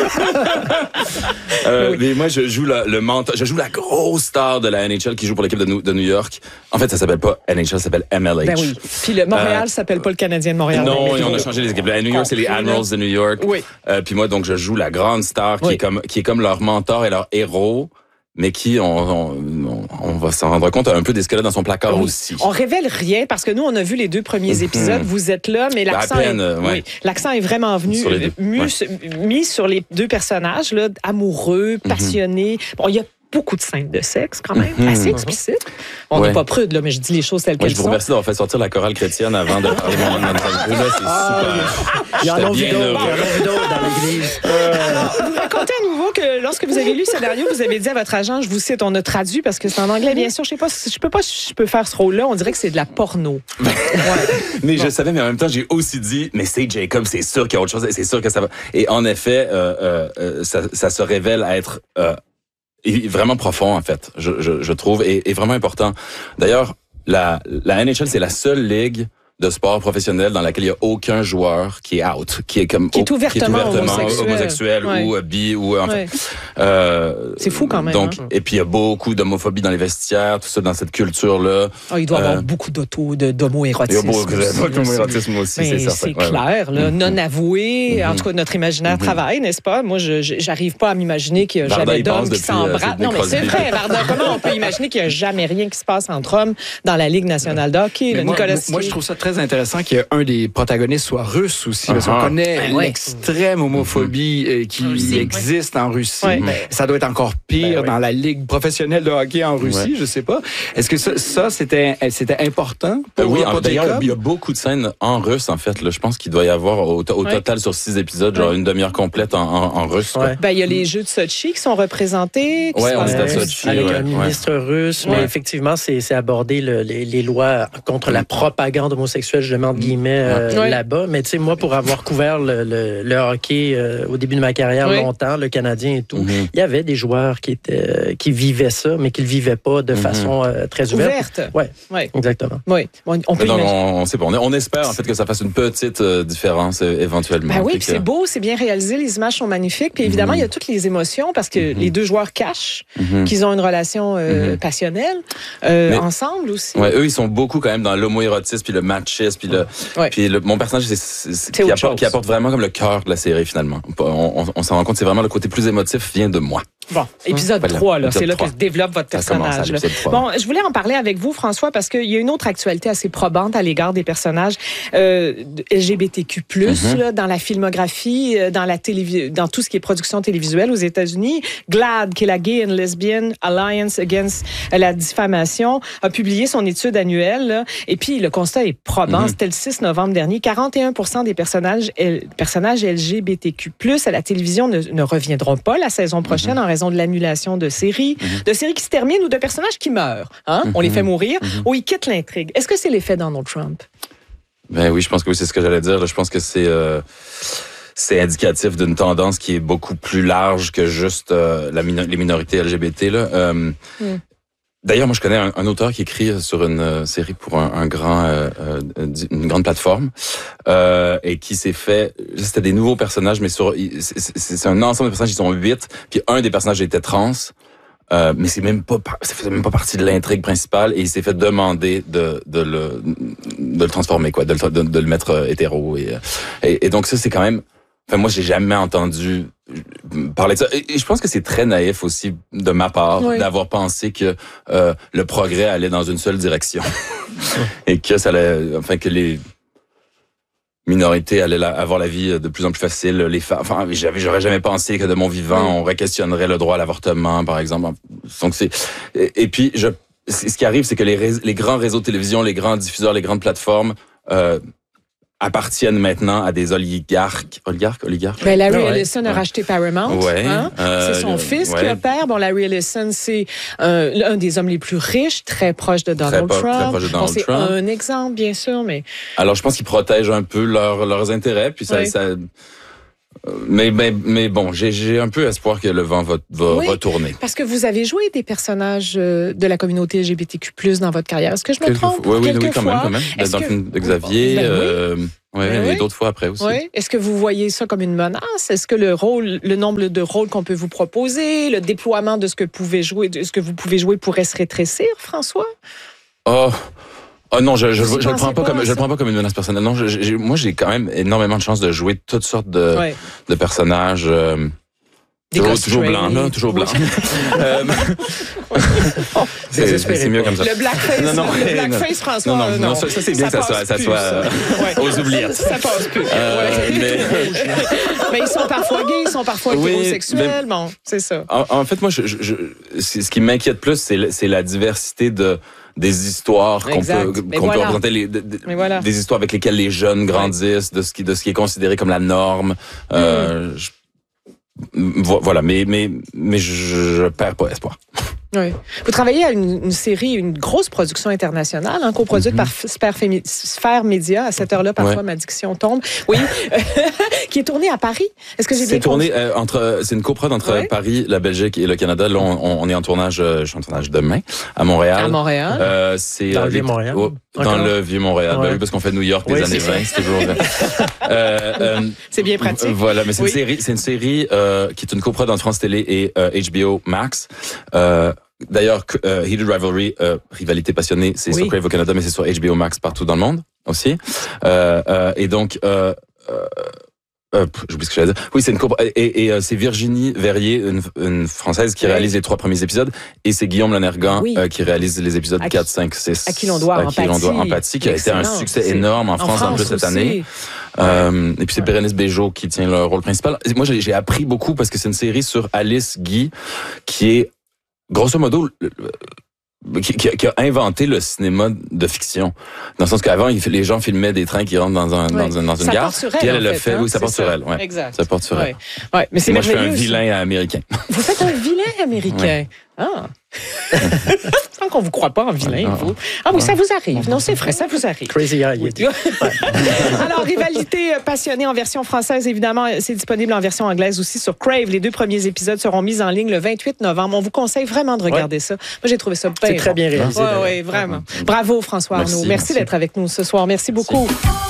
Mais moi, je joue le mentor, je joue la grosse star de la NHL qui joue pour l'équipe de New York. En fait, ça s'appelle pas NHL, ça s'appelle MLH. Ben oui. Puis le Montréal s'appelle pas le Canadien de Montréal. Non, on a changé les équipes. À New York, c'est les Admirals de New York. Oui. Puis moi, donc, je joue la grande star qui est comme leur mentor et leur héros, mais qui, on va s'en rendre compte, a un peu des squelettes dans son placard aussi. On révèle rien parce que nous, on a vu les 2 premiers épisodes. Vous êtes là, mais l'accent, l'accent est vraiment venu mis sur les 2 personnages, là, amoureux, passionnés. Bon, il y a beaucoup de scènes de sexe, quand même, assez explicites. On n'est pas prude, là, mais je dis les choses telles qu'elles sont. Je vous remercie d'avoir fait sortir la chorale chrétienne avant de parler de mon interview. Là, c'est super. Il y en a vu d'autres dans l'église. Vous racontez à nouveau que lorsque vous avez lu le scénario, vous avez dit à votre agent, je vous cite, on a traduit parce que c'est en anglais, bien sûr. Je sais pas si je peux faire ce rôle-là. On dirait que c'est de la porno. Mais je savais, mais en même temps, j'ai aussi dit, mais c'est Jacob, c'est sûr qu'il y a autre chose, c'est sûr que ça va. Et en effet, ça se révèle être vraiment profond, en fait, je trouve, et vraiment important. D'ailleurs, la NHL, c'est la seule ligue de sport professionnel dans laquelle il n'y a aucun joueur qui est out, qui est ouvertement homosexuel ou bi ou en fait. C'est fou quand même. Donc, et puis il y a beaucoup d'homophobie dans les vestiaires, tout ça dans cette culture-là. Il doit y avoir beaucoup d'homo-érotisme. Il y a beaucoup d'homo-érotisme aussi, c'est certain. C'est clair, là, non avoué. En tout cas, notre imaginaire travaille, n'est-ce pas? Moi, j'arrive pas à m'imaginer qu'il n'y a jamais d'hommes qui s'embrassent. Non, mais c'est vrai, Varda. Comment on peut imaginer qu'il n'y a jamais rien qui se passe entre hommes dans la Ligue nationale de hockey? Moi, je trouve ça très intéressant qu'un des protagonistes soit russe aussi, parce qu'on connaît l'extrême homophobie qui existe en Russie. Ça doit être encore pire dans la ligue professionnelle de hockey en Russie, je sais pas. Est-ce que ça c'était important pour d'ailleurs, il y a beaucoup de scènes en russe, en fait. Là. Je pense qu'il doit y avoir au total sur 6 épisodes, genre une demi-heure complète en russe. Il y a les Jeux de Sochi qui sont représentés. Oui, on est à Sochi. Avec un ministre russe, mais effectivement, c'est aborder les lois contre la propagande homosexuelle, je mets entre guillemets là-bas. Mais tu sais, moi, pour avoir couvert le hockey au début de ma carrière longtemps, le Canadien et tout, il y avait des joueurs qui vivaient ça, mais qui le vivaient pas de façon très ouverte. Oui, exactement. Oui, on peut on espère en fait que ça fasse une petite différence éventuellement. Ben oui, puis c'est beau, c'est bien réalisé, les images sont magnifiques. Puis évidemment, il y a toutes les émotions parce que les 2 joueurs cachent qu'ils ont une relation passionnelle ensemble aussi. Ouais, eux, ils sont beaucoup quand même dans l'homoérotisme puis le machisme puis mon personnage qui apporte vraiment comme le cœur de la série finalement. On s'en rend compte, c'est vraiment le côté plus émotif vient de moi. Bon, épisode 3, là, c'est là que se développe votre personnage. Bon, je voulais en parler avec vous, François, parce qu'il y a une autre actualité assez probante à l'égard des personnages LGBTQ+, là, dans la filmographie, dans tout ce qui est production télévisuelle aux États-Unis. GLAAD, qui est la Gay and Lesbian Alliance Against la diffamation, a publié son étude annuelle. Là, et puis, le constat est probant. C'était le 6 novembre dernier. 41% des personnages LGBTQ+, à la télévision ne reviendront pas la saison prochaine en raison de l'annulation de séries qui se terminent ou de personnages qui meurent. On les fait mourir ou ils quittent l'intrigue. Est-ce que c'est l'effet Donald Trump? Ben oui, je pense que oui, c'est ce que j'allais dire. Je pense que c'est indicatif d'une tendance qui est beaucoup plus large que juste les minorités LGBT. Là. D'ailleurs, moi, je connais un auteur qui écrit sur une série pour une grande plateforme et qui s'est fait... C'était des nouveaux personnages, mais c'est un ensemble de personnages, ils sont 8, puis un des personnages était trans, mais ça faisait même pas partie de l'intrigue principale et il s'est fait demander de le transformer, quoi, de le mettre hétéro. Et donc ça, c'est quand même... Enfin, moi, j'ai jamais entendu parler de ça. Et je pense que c'est très naïf aussi de ma part d'avoir pensé que le progrès allait dans une seule direction et que que les minorités allaient avoir la vie de plus en plus facile. Les femmes, j'aurais jamais pensé que de mon vivant on questionnerait le droit à l'avortement, par exemple. Donc et puis ce qui arrive, c'est que les grands réseaux de télévision, les grands diffuseurs, les grandes plateformes appartiennent maintenant à des oligarques. Ben, Larry Ellison a racheté Paramount. C'est son fils qui opère. Bon, Larry Ellison, c'est un des hommes les plus riches, très proche de Donald Trump. Très proche de Donald Trump. C'est un exemple, bien sûr, mais... Alors, je pense qu'ils protègent un peu leurs intérêts, puis ça Mais bon, j'ai un peu espoir que le vent va retourner. Parce que vous avez joué des personnages de la communauté LGBTQ+ dans votre carrière. Est-ce que je me trompe? Oui, quand même. Dans le film de Xavier, et d'autres fois après aussi. Oui. Est-ce que vous voyez ça comme une menace? Est-ce que le nombre de rôles qu'on peut vous proposer, le déploiement de ce que vous pouvez jouer pourrait se rétrécir, François? Oh non, je le prends pas comme une menace personnelle. Non, moi j'ai quand même énormément de chance de jouer toutes sortes de personnages. Toujours blanc, là, toujours blanc. C'est mieux comme ça. Le blackface, François. Non, ça c'est bien que ça soit aux oubliettes. Ça passe plus. Mais ils sont parfois gays, ils sont parfois hétérosexuels. Bon, c'est ça. En fait, moi, ce qui m'inquiète plus, c'est la diversité des histoires qu'on peut représenter, des histoires avec lesquelles les jeunes grandissent, de ce qui est considéré comme la norme. Voilà, mais je perds pas espoir. Oui. Vous travaillez à une série, une grosse production internationale, coproduite par Sphère Média. À cette heure-là, parfois, ma diction tombe. Oui. Qui est tournée à Paris. Est-ce que j'ai bien compris? C'est une coprod entre Paris, la Belgique et le Canada. Là, on est en tournage, je suis en tournage demain, à Montréal. À Montréal. C'est dans le Vieux-Montréal. Dans le Vieux-Montréal. Oui, parce qu'on fait New York des années 20. C'est toujours c'est bien pratique. Voilà, mais c'est une série qui est une coprod entre France Télé et HBO Max. D'ailleurs, Heated Rivalry, rivalité passionnée, c'est sur Crave au Canada, mais c'est sur HBO Max partout dans le monde aussi. Et donc, j'oublie ce que j'allais dire. Oui, c'est une et c'est Virginie Verrier, une Française, qui réalise les 3 premiers épisodes, et c'est Guillaume Lanergan qui réalise les épisodes 4, 5, 6. À qui l'on doit Empathie, qui a été un succès énorme en France en plus cette année. Et puis c'est Bérénice Bejo qui tient le rôle principal. Moi, j'ai appris beaucoup parce que c'est une série sur Alice Guy, qui est grosso modo qui a inventé le cinéma de fiction. Dans le sens qu'avant, les gens filmaient des trains qui rentrent dans une gare. Puis elle le fait. Oui, ça porte sur elle. Ouais. Exact. Ça porte sur elle. Ouais. Mais c'est moi, je fais un vilain américain. Vous faites un vilain américain? Ah. Il semble qu'on vous croit pas en vilain, vous. Ah oui, ça vous arrive. Non, c'est vrai, ça vous arrive. Crazy Eye. Alors, Rivalité passionnée en version française, évidemment, c'est disponible en version anglaise aussi sur Crave. Les 2 premiers épisodes seront mis en ligne le 28 novembre. On vous conseille vraiment de regarder ça. Moi, j'ai trouvé ça c'est très bien réalisé. Oui, vraiment. Bravo, François Arnaud. Merci d'être avec nous ce soir. Merci beaucoup.